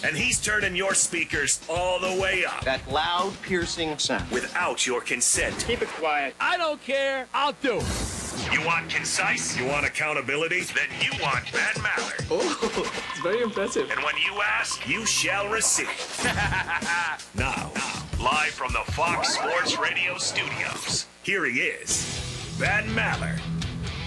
And he's turning your speakers all the way up. That loud, piercing sound. Without your consent. Keep it quiet. I don't care. I'll do it. You want concise? You want accountability? Then you want Van Maller. Oh, it's very impressive. And when you ask, you shall receive. Now, live from the Fox Sports Radio studios, here he is, Van Maller.